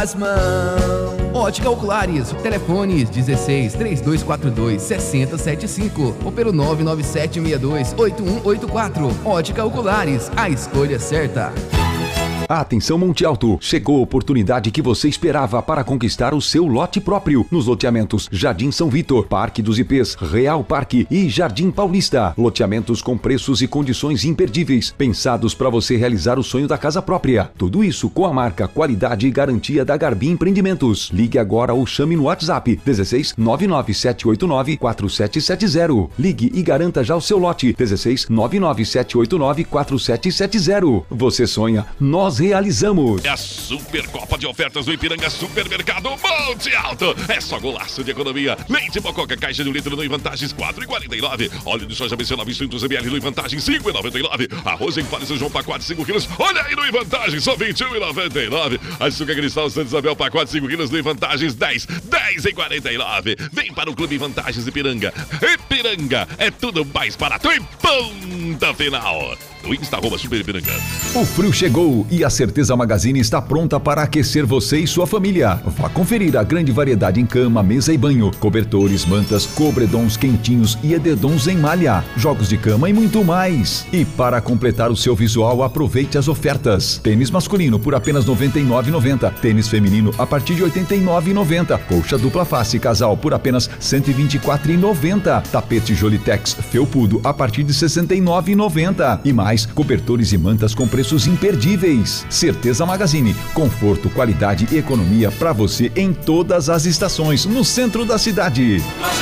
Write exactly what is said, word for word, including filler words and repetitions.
As mãos. Ótica Oculares, telefones dezesseis, trinta e dois quarenta e dois, sessenta setenta e cinco ou pelo nove nove sete seis dois, oito um oito quatro. Ótica Oculares, a escolha certa. Atenção Monte Alto, chegou a oportunidade que você esperava para conquistar o seu lote próprio nos loteamentos Jardim São Vitor, Parque dos I Pês, Real Parque e Jardim Paulista. Loteamentos com preços e condições imperdíveis, pensados para você realizar o sonho da casa própria. Tudo isso com a marca, qualidade e garantia da Garbi Empreendimentos. Ligue agora ou chame no WhatsApp dezesseis, nove nove sete oito nove, quatro sete sete zero. Ligue e garanta já o seu lote dezesseis, nove nove sete oito nove, quatro sete sete zero. Você sonha, nós realizamos. É a Super Copa de Ofertas do Ipiranga Supermercado Monte Alto. É só golaço de economia. Leite Mococa, caixa de um litro no Vantagens quatro reais e quarenta e nove. Óleo de soja B C novecentos mililitros no Vantagens cinco reais e noventa e nove. Arroz em palha São João pacote cinco quilos. Olha aí no Vantagens só vinte e um reais e noventa e nove. Açúcar Cristal Santa Isabel pacote cinco quilos no Vantagens dez reais, dez reais e quarenta e nove. Vem para o Clube Vantagens Ipiranga. Ipiranga é tudo mais barato e ponta final. O Insta arroba Super Ipiranga. O frio chegou e a Certeza Magazine está pronta para aquecer você e sua família. Vá conferir a grande variedade em cama, mesa e banho, cobertores, mantas, cobredons quentinhos e edredons em malha, jogos de cama e muito mais. E para completar o seu visual, aproveite as ofertas. Tênis masculino por apenas noventa e nove reais e noventa centavos. Tênis feminino a partir de oitenta e nove reais e noventa centavos. Colcha dupla face casal por apenas cento e vinte e quatro reais e noventa centavos. Tapete Jolitex felpudo a partir de sessenta e nove reais e noventa centavos. E mais cobertores e mantas com preços imperdíveis. Certeza Magazine, conforto, qualidade e economia para você em todas as estações, no centro da cidade.